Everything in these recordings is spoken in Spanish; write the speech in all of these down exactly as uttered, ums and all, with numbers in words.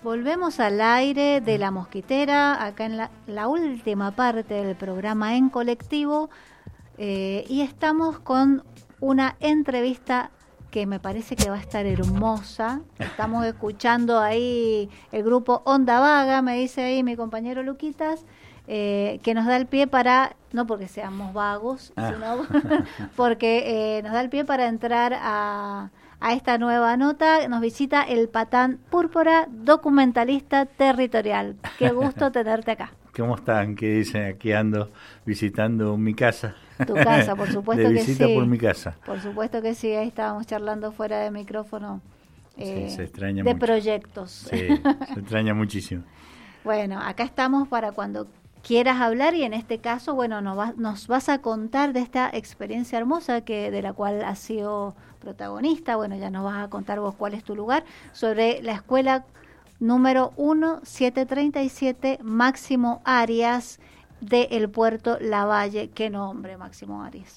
Volvemos al aire de La Mosquitera, acá en la, la última parte del programa En Colectivo, eh, y estamos con una entrevista que me parece que va a estar hermosa. Estamos escuchando ahí el grupo Onda Vaga, me dice ahí mi compañero Luquitas, eh, que nos da el pie para, no porque seamos vagos, ah. sino porque eh, nos da el pie para entrar a... a esta nueva nota. Nos visita el Patán Púrpura, documentalista territorial. Qué gusto tenerte acá. ¿Cómo están? ¿Qué dicen? Aquí ando visitando mi casa. Tu casa, por supuesto de que sí. visita por mi casa. Por supuesto que sí, ahí estábamos charlando fuera de micrófono eh, sí, se extraña de mucho. proyectos. Sí, se extraña muchísimo. Bueno, acá estamos para cuando quieras hablar y en este caso, bueno, nos, va, nos vas a contar de esta experiencia hermosa que de la cual has sido protagonista. Bueno, ya nos vas a contar vos cuál es tu lugar, sobre la escuela número uno siete treinta y siete Máximo Arias del puerto Lavalle. Qué nombre, Máximo Arias.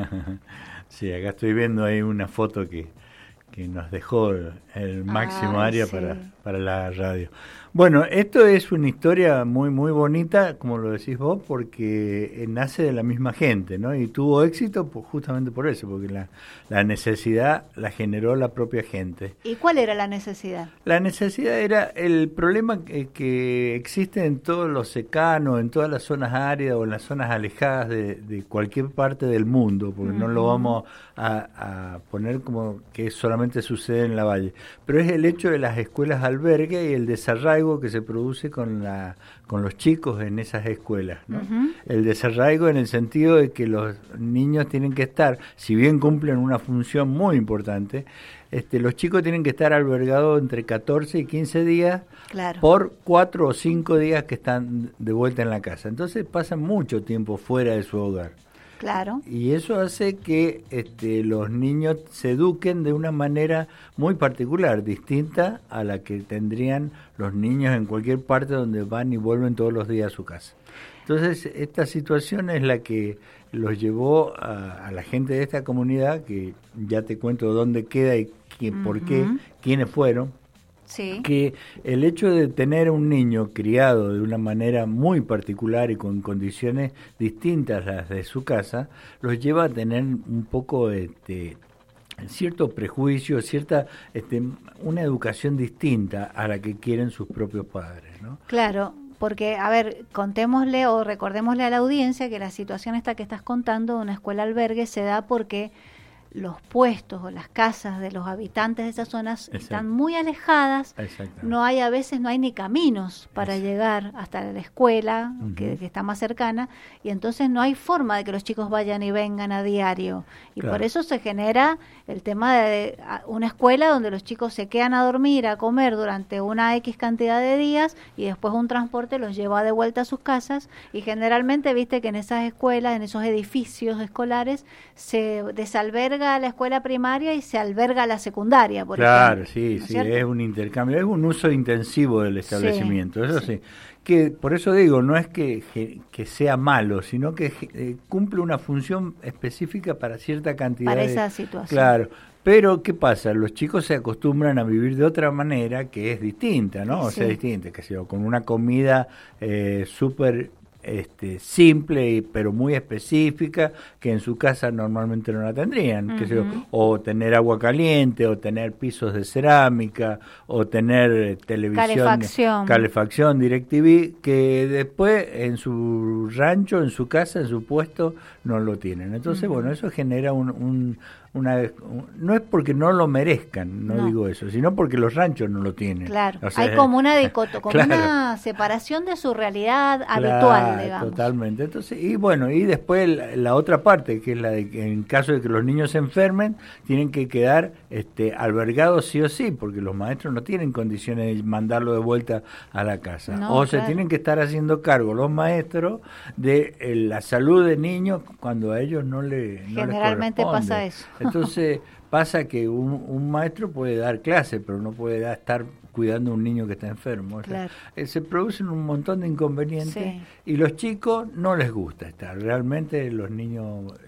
Sí, acá estoy viendo ahí una foto que, que nos dejó el Máximo Ay, Arias sí. para, para la radio. Bueno, esto es una historia muy muy bonita, como lo decís vos, porque nace de la misma gente, ¿no? Y tuvo éxito pues, justamente por eso, porque la, la necesidad la generó la propia gente. ¿Y cuál era la necesidad? La necesidad era el problema que, que existe en todos los secanos, en todas las zonas áridas o en las zonas alejadas de, de cualquier parte del mundo, porque uh-huh. no lo vamos a, a poner como que solamente sucede en la Valle, pero es el hecho de las escuelas albergue y el desarraigo que se produce con la con los chicos en esas escuelas, ¿no? Uh-huh. El desarraigo en el sentido de que los niños tienen que estar, si bien cumplen una función muy importante, este, los chicos tienen que estar albergados entre catorce y quince días claro. por cuatro o cinco días que están de vuelta en la casa. Entonces pasan mucho tiempo fuera de su hogar. Claro. Y eso hace que este, los niños se eduquen de una manera muy particular, distinta a la que tendrían los niños en cualquier parte donde van y vuelven todos los días a su casa. Entonces, esta situación es la que los llevó a, a la gente de esta comunidad, que ya te cuento dónde queda y quién, uh-huh. por qué, quiénes fueron. Sí. Que el hecho de tener un niño criado de una manera muy particular y con condiciones distintas a las de su casa, los lleva a tener un poco este, cierto prejuicio, cierta este, una educación distinta a la que quieren sus propios padres, ¿no? Claro. Porque, a ver, contémosle o recordémosle a la audiencia que la situación esta que estás contando de una escuela albergue se da porque los puestos o las casas de los habitantes de esas zonas Exacto. están muy alejadas, no hay a veces no hay ni caminos para Exacto. llegar hasta la escuela uh-huh. que, que está más cercana, y entonces no hay forma de que los chicos vayan y vengan a diario, y claro. por eso se genera el tema de una escuela donde los chicos se quedan a dormir, a comer durante una X cantidad de días y después un transporte los lleva de vuelta a sus casas, y generalmente viste que en esas escuelas, en esos edificios escolares se desalberga la escuela primaria y se alberga la secundaria, por claro, ejemplo. sí, ¿no sí, cierto? Es un intercambio, es un uso intensivo del establecimiento, sí, eso sí. sí. Que por eso digo, no es que, que, que sea malo, sino que eh, cumple una función específica para cierta cantidad para de... esa situación. Claro, pero ¿qué pasa? Los chicos se acostumbran a vivir de otra manera que es distinta, ¿no? Sí. O sea, distinta, que sea, con una comida eh, súper... Este, simple pero muy específica que en su casa normalmente no la tendrían, uh-huh. que sé, o tener agua caliente, o tener pisos de cerámica, o tener eh, televisión, calefacción, calefacción, DirecTV, que después en su rancho, en su casa, en su puesto no lo tienen. Entonces, uh-huh. bueno, eso genera un, un una no es porque no lo merezcan, no, no digo eso, sino porque los ranchos no lo tienen. Claro, o sea, hay como una dicoto, como claro. una separación de su realidad claro, habitual, digamos. Totalmente. Entonces, y bueno, y después la, la otra parte, que es la de que en caso de que los niños se enfermen, tienen que quedar este albergados sí o sí, porque los maestros no tienen condiciones de mandarlo de vuelta a la casa. No, o claro. se tienen que estar haciendo cargo los maestros de eh, la salud de niños cuando a ellos no le no generalmente les pasa eso. Entonces pasa que un, un maestro puede dar clase, pero no puede dar, estar cuidando a un niño que está enfermo. Claro. O sea, se producen un montón de inconvenientes sí. y los chicos no les gusta estar. Realmente los niños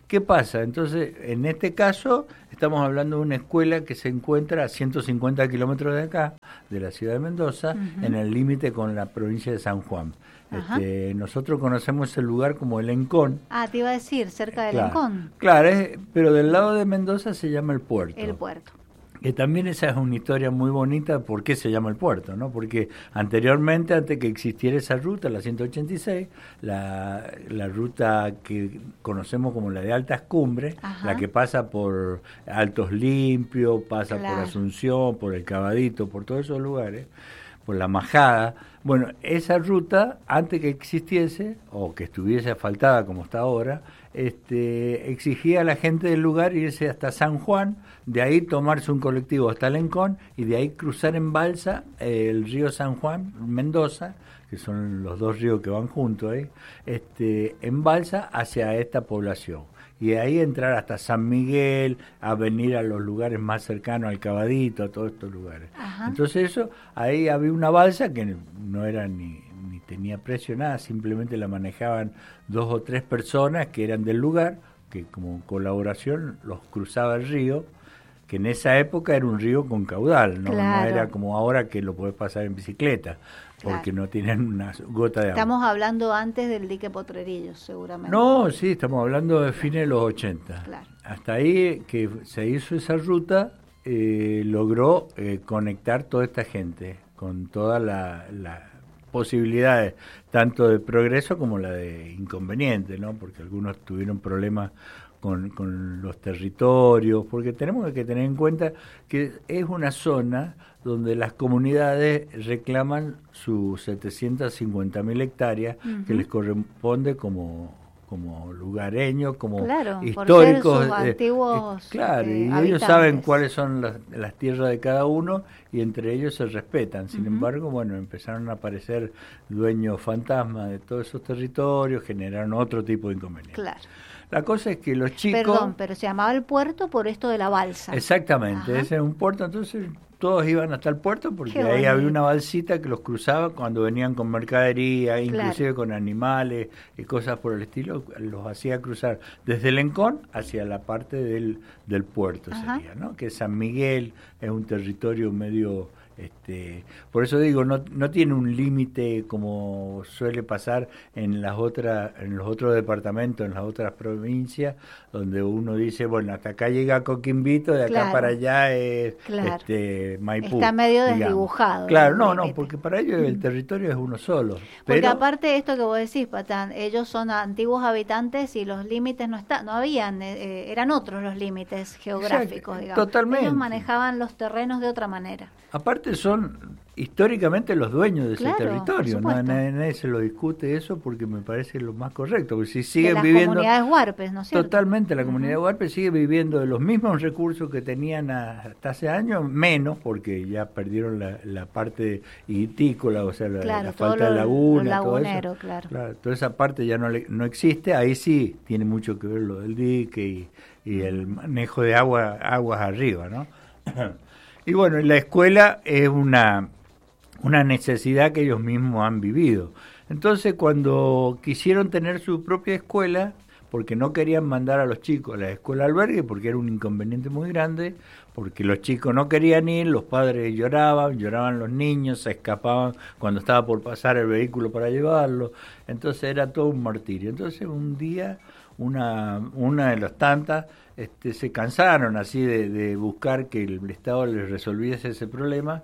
¿Qué pasa? Entonces, en este caso, estamos hablando de una escuela que se encuentra a ciento cincuenta kilómetros de acá, de la ciudad de Mendoza, uh-huh. en el límite con la provincia de San Juan. Este, nosotros conocemos el lugar como el Encón. Ah, te iba a decir, cerca del claro, Encón. Claro, es, pero del lado de Mendoza se llama el Puerto. El Puerto. Que también esa es una historia muy bonita, ¿por qué se llama el Puerto? ¿No? Porque anteriormente, antes que existiera esa ruta, la ciento ochenta y seis, la, la ruta que conocemos como la de Altas Cumbres, Ajá. la que pasa por Altos Limpios, pasa claro. por Asunción, por El Cabadito, por todos esos lugares, por La Majada. Bueno, esa ruta, antes que existiese, o que estuviese asfaltada como está ahora, este, exigía a la gente del lugar irse hasta San Juan, de ahí tomarse un colectivo hasta Lencón, y de ahí cruzar en balsa eh, el río San Juan, Mendoza, que son los dos ríos que van juntos, ¿eh? este, en balsa hacia esta población. Y de ahí entrar hasta San Miguel, a venir a los lugares más cercanos, al Cabadito, a todos estos lugares. Ajá. Entonces eso, ahí había una balsa que no era ni, ni tenía precio, nada, simplemente la manejaban dos o tres personas que eran del lugar, que como colaboración los cruzaba el río, que en esa época era un río con caudal, no, claro. no era como ahora que lo podés pasar en bicicleta, porque claro. no tienen una gota de agua. Estamos hablando antes del dique Potrerillos, seguramente. No, sí, estamos hablando de fines de los ochenta. Claro. Hasta ahí que se hizo esa ruta, eh, logró eh, conectar toda esta gente con todas las la posibilidades, tanto de progreso como la de inconveniente, ¿no? Porque algunos tuvieron problemas Con, con los territorios, porque tenemos que tener en cuenta que es una zona donde las comunidades reclaman sus setecientas cincuenta mil hectáreas uh-huh. que les corresponde como como lugareños, como claro, históricos. Por ser sus antiguos, eh, claro, eh, y habitantes. Ellos saben cuáles son las, las tierras de cada uno y entre ellos se respetan. Sin uh-huh. embargo, bueno, empezaron a aparecer dueños fantasmas de todos esos territorios, generaron otro tipo de inconvenientes. Claro. La cosa es que los chicos... Perdón, pero se llamaba el puerto por esto de la balsa. Exactamente, Ajá. ese es un puerto, entonces todos iban hasta el puerto porque Qué ahí bonito. Había una balsita que los cruzaba cuando venían con mercadería, claro. inclusive con animales y cosas por el estilo, los hacía cruzar desde Lencón hacia la parte del, del puerto, Ajá. sería, ¿no? Que San Miguel es un territorio medio... Este, por eso digo, no, no tiene un límite como suele pasar en las otras, en los otros departamentos, en las otras provincias, donde uno dice, bueno, hasta acá llega Coquimbito, de acá claro. para allá es claro. este, Maipú. Está medio digamos. desdibujado. Claro, no, no, porque para ellos el territorio es uno solo. Porque pero, aparte de esto que vos decís, Patán, ellos son antiguos habitantes y los límites no está, no habían, eh, eran otros los límites geográficos, exacto, digamos. Totalmente. Ellos manejaban los terrenos de otra manera. Aparte son históricamente los dueños de claro, ese territorio, ¿no? Nadie, nadie se lo discute eso porque me parece lo más correcto, porque si siguen de las viviendo... comunidades huarpes, ¿no es cierto? Totalmente, la uh-huh. comunidad de huarpes sigue viviendo de los mismos recursos que tenían hasta hace años, menos, porque ya perdieron la, la parte hitícola, o sea, la, claro, la falta lo, de laguna, todo eso. Claro. Claro, toda esa parte ya no, le, no existe, ahí sí tiene mucho que ver lo del dique y, y el manejo de agua aguas arriba, ¿no? Y bueno, la escuela es una, una necesidad que ellos mismos han vivido. Entonces, cuando quisieron tener su propia escuela, porque no querían mandar a los chicos a la escuela albergue, porque era un inconveniente muy grande, porque los chicos no querían ir, los padres lloraban, lloraban los niños, se escapaban cuando estaba por pasar el vehículo para llevarlo. Entonces, era todo un martirio. Entonces, un día, una, una de las tantas... Este, se cansaron así de, de buscar que el Estado les resolviese ese problema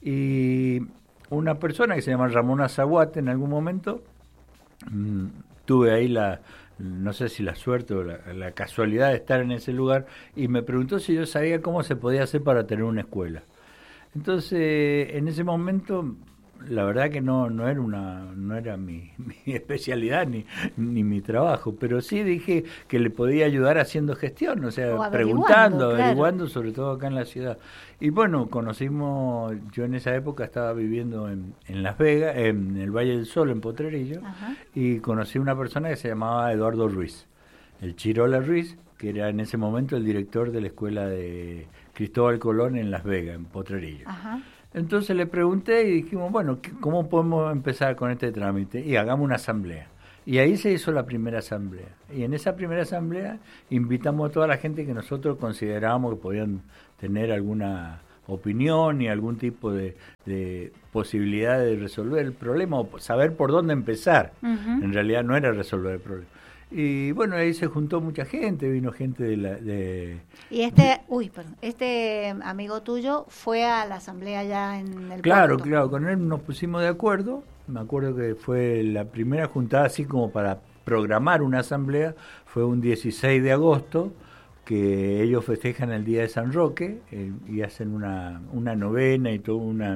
y una persona que se llama Ramón Azahuate en algún momento mmm, tuve ahí la no sé si la suerte o la, la casualidad de estar en ese lugar y me preguntó si yo sabía cómo se podía hacer para tener una escuela. Entonces en ese momento la verdad que no no era una no era mi, mi especialidad ni ni mi trabajo, pero sí dije que le podía ayudar haciendo gestión, o sea, o preguntando, claro. averiguando, sobre todo acá en la ciudad. Y bueno, conocimos, yo en esa época estaba viviendo en, en Las Vegas, en el Valle del Sol, en Potrerillo, Ajá. y conocí una persona que se llamaba Eduardo Ruiz, el Chirola Ruiz, que era en ese momento el director de la escuela de Cristóbal Colón en Las Vegas, en Potrerillo. Ajá. Entonces le pregunté y dijimos, bueno, ¿cómo podemos empezar con este trámite? Y hagamos una asamblea. Y ahí se hizo la primera asamblea. Y en esa primera asamblea invitamos a toda la gente que nosotros considerábamos que podían tener alguna opinión y algún tipo de, de posibilidad de resolver el problema o saber por dónde empezar. Uh-huh. En realidad no era resolver el problema. Y bueno, ahí se juntó mucha gente, vino gente de la... De... Y este, uy, perdón, este amigo tuyo fue a la asamblea ya en el Claro, puerto. claro, con él nos pusimos de acuerdo. Me acuerdo que fue la primera juntada así como para programar una asamblea, fue un dieciséis de agosto, que ellos festejan el Día de San Roque eh, y hacen una, una novena y todo una,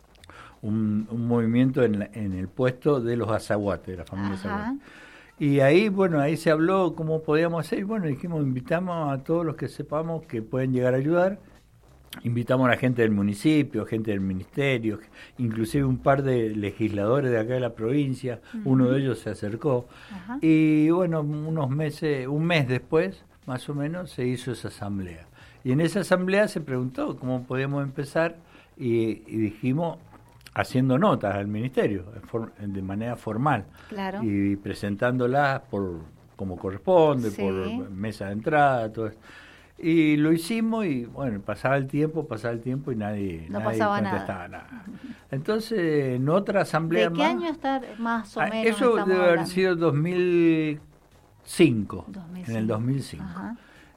un, un movimiento en, la, en el puesto de los azahuates, de la familia Azahuate. Y ahí, bueno, ahí se habló cómo podíamos hacer, y bueno, dijimos, invitamos a todos los que sepamos que pueden llegar a ayudar, invitamos a la gente del municipio, gente del ministerio, inclusive un par de legisladores de acá de la provincia, uh-huh. Uno de ellos se acercó, uh-huh. Y bueno, unos meses, un mes después, más o menos, se hizo esa asamblea. Y en esa asamblea se preguntó cómo podíamos empezar, y, y dijimos, haciendo notas al ministerio de manera formal, claro. Y presentándolas por como corresponde, sí. Por mesa de entrada, todo eso. Y lo hicimos y bueno, pasaba el tiempo, pasaba el tiempo y nadie, no nadie pasaba contestaba nada. nada. Entonces, en otra asamblea ¿De qué más, año está más o menos? Eso debe hablando? haber sido dos mil cinco, dos mil cinco. En el dos mil cinco. Ajá.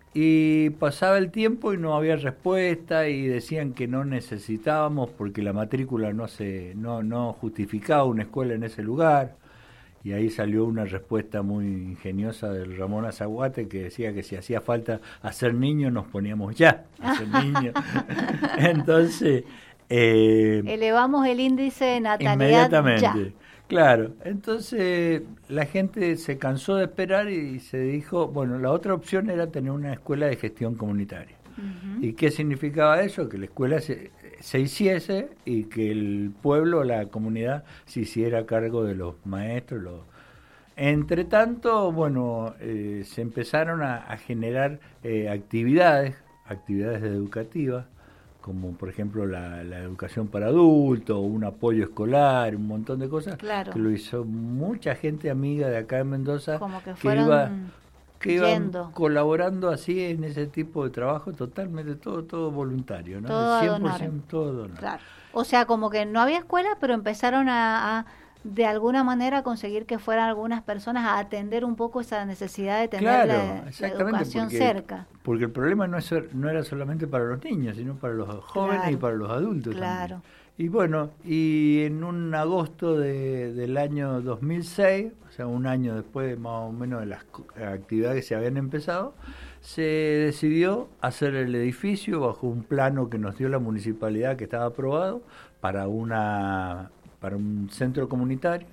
Y pasaba el tiempo y no había respuesta y decían que no necesitábamos porque la matrícula no se no no justificaba una escuela en ese lugar. Y ahí salió una respuesta muy ingeniosa del Ramón Azahuate que decía que si hacía falta hacer niños nos poníamos ya a hacer niños. Entonces eh, elevamos el índice de natalidad inmediatamente. Ya. Claro, entonces la gente se cansó de esperar y se dijo, bueno, la otra opción era tener una escuela de gestión comunitaria. Uh-huh. ¿Y qué significaba eso? Que la escuela se, se hiciese y que el pueblo, la comunidad, se hiciera cargo de los maestros. Los... Entre tanto, bueno, eh, se empezaron a, a generar eh, actividades, actividades educativas, como por ejemplo la, la educación para adultos, un apoyo escolar, un montón de cosas, claro. Que lo hizo mucha gente amiga de acá en Mendoza, como que, que iba que iban yendo. colaborando así en ese tipo de trabajo, totalmente todo todo voluntario, ¿no? Todo cien por ciento todo donar. Claro. O sea, como que no había escuela, pero empezaron a, a de alguna manera conseguir que fueran algunas personas a atender un poco esa necesidad de tener claro, la, la educación porque, cerca. Porque el problema no, es, no era solamente para los niños, sino para los jóvenes claro, y para los adultos claro. también. Y bueno, y en un agosto de, del año dos mil seis, o sea, un año después más o menos de las actividades que se habían empezado, se decidió hacer el edificio bajo un plano que nos dio la municipalidad que estaba aprobado para una para un centro comunitario.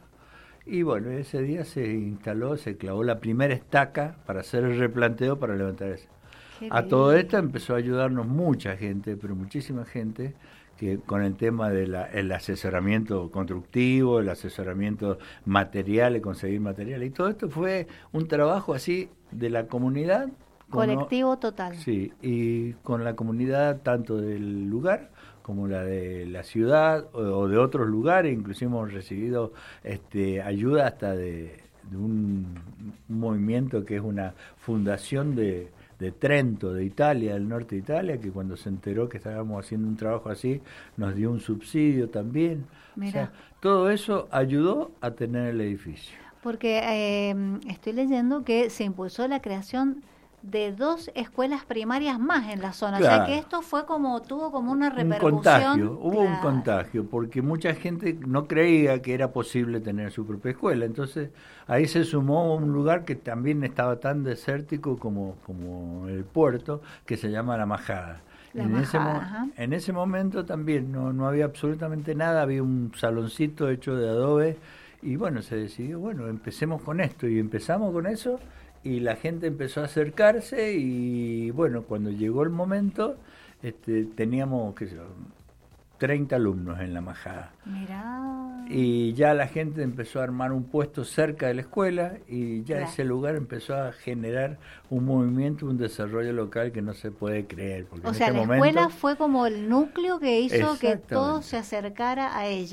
Y bueno, ese día se instaló, se clavó la primera estaca para hacer el replanteo para levantar eso. A todo esto empezó a ayudarnos mucha gente, pero muchísima gente, que con el tema del de asesoramiento constructivo, el asesoramiento material, el conseguir material, y todo esto fue un trabajo así de la comunidad. Colectivo con, total. Sí, y con la comunidad tanto del lugar como la de la ciudad o, o de otros lugares, inclusive hemos recibido este, ayuda hasta de, de un, un movimiento que es una fundación de, de Trento, de Italia, del norte de Italia, que cuando se enteró que estábamos haciendo un trabajo así, nos dio un subsidio también. Mira. O sea, todo eso ayudó a tener el edificio. Porque eh, estoy leyendo que se impulsó la creación de dos escuelas primarias más en la zona, claro. O sea que esto fue como, tuvo como una repercusión. Un contagio, hubo claro. un contagio, porque mucha gente no creía que era posible tener su propia escuela, entonces ahí se sumó un lugar que también estaba tan desértico como, como el puerto, que se llama La Majada. La en, Majada ese, en ese momento también no, no había absolutamente nada, había un saloncito hecho de adobe, y bueno, se decidió, bueno, empecemos con esto, y empezamos con eso, y la gente empezó a acercarse y bueno, cuando llegó el momento este, teníamos qué sé yo, treinta alumnos en La Majada. Mirá. Y ya la gente empezó a armar un puesto cerca de la escuela y ya claro. Ese lugar empezó a generar un movimiento, un desarrollo local que no se puede creer. Porque o en sea, este la momento, escuela fue como el núcleo que hizo que todo se acercara a ella.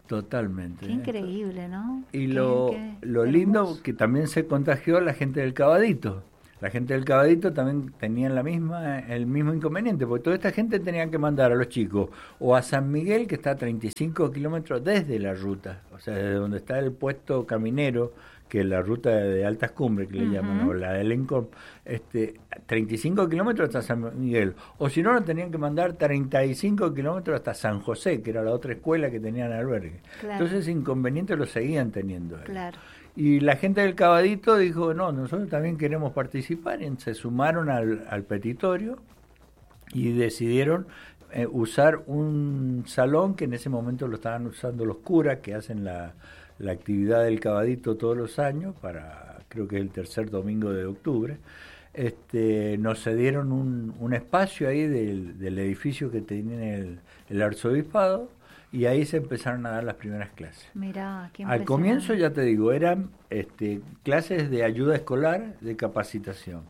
Totalmente. Qué increíble, ¿no? Y qué, lo, qué lo lindo que también se contagió la gente del Cabadito. La gente del Cabadito también tenían la misma, el mismo inconveniente, porque toda esta gente tenía que mandar a los chicos o a San Miguel, que está a treinta y cinco kilómetros desde la ruta, o sea, desde donde está el puesto caminero, que es la ruta de altas cumbres, que le uh-huh. llaman, o la de Lencom, este, treinta y cinco kilómetros hasta San Miguel, o si no, lo tenían que mandar treinta y cinco kilómetros hasta San José, que era la otra escuela que tenían albergue. Claro. Entonces, ese inconveniente lo seguían teniendo ahí. Claro. Y la gente del Cabadito dijo, no, nosotros también queremos participar, y se sumaron al, al petitorio y decidieron eh, usar un salón que en ese momento lo estaban usando los curas, que hacen la, la actividad del Cabadito todos los años, para creo que es el tercer domingo de octubre. Este, nos cedieron un, un espacio ahí del, del edificio que tenía el, el arzobispado, y ahí se empezaron a dar las primeras clases. Mirá, qué Al comienzo, ya te digo, eran este, clases de ayuda escolar, de capacitación.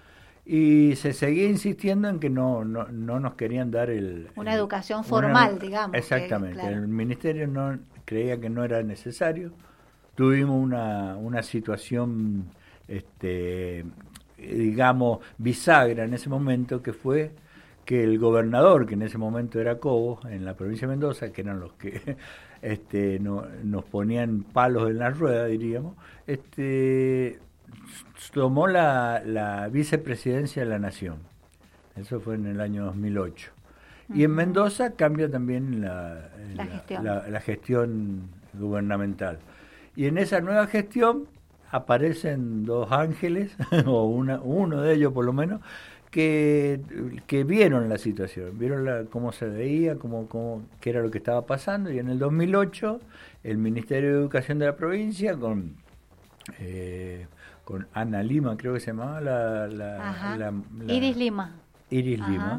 Y se seguía insistiendo en que no no, no nos querían dar el... Una el, educación formal, una, digamos. Exactamente. Que, claro. El ministerio no creía que no era necesario. Tuvimos una, una situación, este, digamos, bisagra en ese momento, que fue que el gobernador, que en ese momento era Cobo, en la provincia de Mendoza, que eran los que este, no, nos ponían palos en la rueda, diríamos, este, tomó la, la vicepresidencia de la Nación. Eso fue en el año dos mil ocho. Uh-huh. Y en Mendoza cambia también la, la, la, gestión. La, la gestión gubernamental. Y en esa nueva gestión aparecen dos ángeles, o una, uno de ellos por lo menos, Que, que vieron la situación, vieron la, cómo se veía, cómo, cómo, qué era lo que estaba pasando, y en el dos mil ocho el Ministerio de Educación de la provincia, con eh, con Ana Lima, creo que se llamaba, la, la, la, la Iris Lima. Iris Ajá. Lima,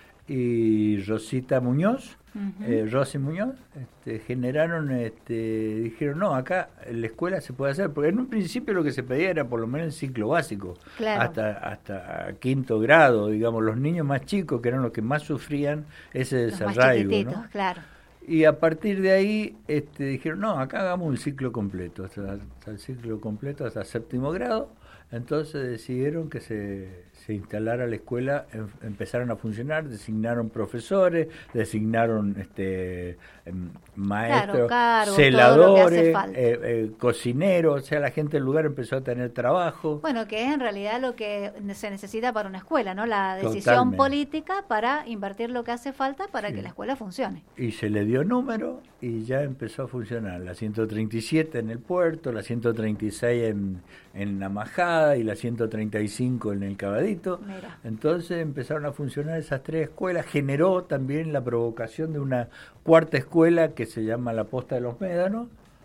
y Rosita Muñoz, uh-huh. eh, Rosy Muñoz, este, generaron, este, dijeron, no, acá en la escuela se puede hacer, porque en un principio lo que se pedía era por lo menos el ciclo básico, claro. hasta hasta quinto grado, digamos, los niños más chicos, que eran los que más sufrían ese desarraigo, ¿no? Claro. Y a partir de ahí este, dijeron, no, acá hagamos un ciclo completo, hasta, hasta el ciclo completo, hasta séptimo grado. Entonces decidieron que se, se instalara la escuela, em, empezaron a funcionar, designaron profesores, designaron este maestros, claro, cargos, celadores, eh, eh, cocineros, o sea, la gente del lugar empezó a tener trabajo. Bueno, que es en realidad lo que se necesita para una escuela, ¿no? La decisión Totalmente. política para invertir lo que hace falta para sí. que la escuela funcione. Y se le dio número y ya empezó a funcionar. La ciento treinta y siete en el puerto, la ciento treinta y seis en, en la Majada y la ciento treinta y cinco en el Cabadito. Mira. Entonces empezaron a funcionar esas tres escuelas. Generó también la provocación de una cuarta escuela que se llama La Posta de los Médanos,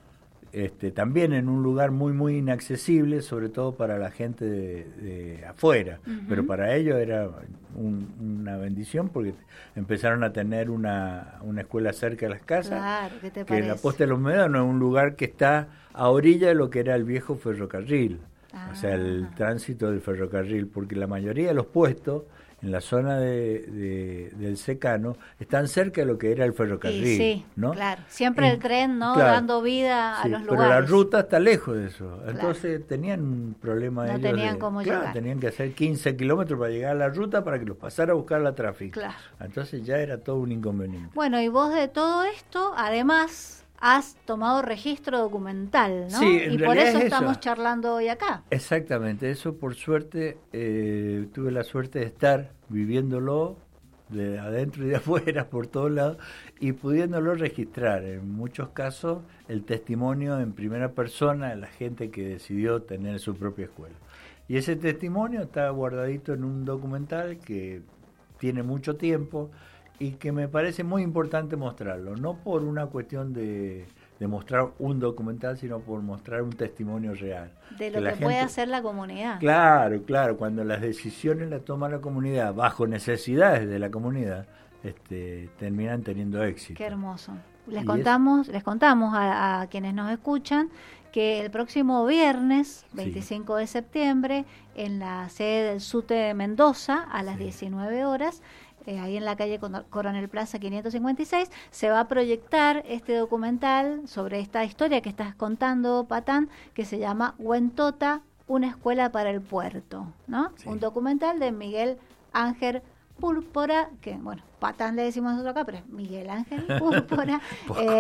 este, también en un lugar muy muy inaccesible, sobre todo para la gente de, de afuera, uh-huh. pero para ellos era un, una bendición porque empezaron a tener una, una escuela cerca de las casas. Claro, ¿qué te que parece? La Posta de los Médanos es un lugar que está a orilla de lo que era el viejo ferrocarril, ah. o sea, el tránsito del ferrocarril, porque la mayoría de los puestos en la zona de, de, del secano están cerca de lo que era el ferrocarril, sí, sí, ¿no? Claro, siempre y, el tren, ¿no? Claro, dando vida sí, a los pero lugares. la ruta está lejos de eso, claro. entonces tenían un problema no ellos tenían de, cómo claro, llegar. tenían que hacer quince kilómetros para llegar a la ruta para que los pasara a buscar la tráfico. Claro. Entonces ya era todo un inconveniente. Bueno, y vos de todo esto, además has tomado registro documental, ¿no? Sí, en y por realidad eso es estamos eso. charlando hoy acá. Exactamente, eso por suerte, eh, tuve la suerte de estar viviéndolo de adentro y de afuera, por todos lados, y pudiéndolo registrar. En muchos casos, el testimonio en primera persona de la gente que decidió tener su propia escuela. Y ese testimonio está guardadito en un documental que tiene mucho tiempo, y que me parece muy importante mostrarlo, no por una cuestión de, de mostrar un documental, sino por mostrar un testimonio real. De lo que, que gente, puede hacer la comunidad. Claro, claro, cuando las decisiones las toma la comunidad, bajo necesidades de la comunidad, este, terminan teniendo éxito. Qué hermoso. Les y contamos, es... les contamos a, a quienes nos escuchan que el próximo viernes, veinticinco sí. de septiembre, en la sede del SUTE de Mendoza, a las sí. diecinueve horas, eh, ahí en la calle Coronel Plaza quinientos cincuenta y seis, se va a proyectar este documental sobre esta historia que estás contando, Patán, que se llama Huentota, una escuela para el puerto, ¿no? Sí. Un documental de Miguel Ángel Púrpura, que bueno, Patán le decimos nosotros acá, pero es Miguel Ángel Púrpura. eh,